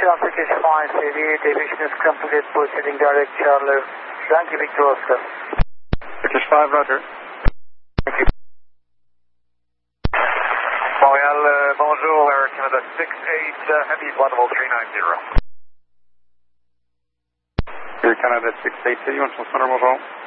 Turkish 588, aviation is complete, proceeding direct Charlie, Yankee Victor Oscar. Turkish 5, roger. Thank you. Montréal, bonjour, Air Canada 68, Heavy, flight level 390. Air Canada 680, 1 transmitter, bonjour.